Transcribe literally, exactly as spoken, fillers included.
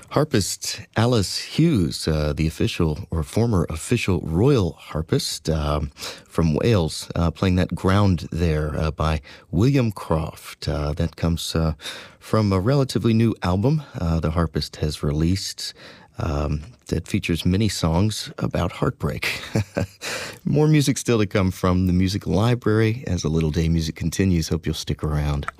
Harpist Alice Hughes, uh, the official or former official royal harpist um, from Wales, uh, playing that Ground there uh, by William Croft. Uh, that comes uh, from a relatively new album uh, the harpist has released um, that features many songs about heartbreak. More music still to come from the Music Library as a Little Day Music continues. Hope you'll stick around.